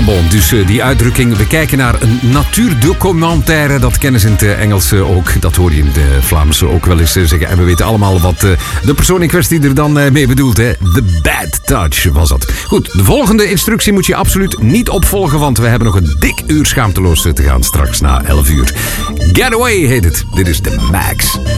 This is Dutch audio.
Bon, dus die uitdrukking, we kijken naar een natuurdocumentaire, dat kennen ze in het Engels ook. Dat hoor je in het Vlaamse ook wel eens zeggen. En we weten allemaal wat de persoon in kwestie er dan mee bedoelt. Hè? The Bad Touch was dat. Goed, de volgende instructie moet je absoluut niet opvolgen, want we hebben nog een dik uur schaamteloos te gaan straks na 11 uur. Getaway heet het. Dit is The Max.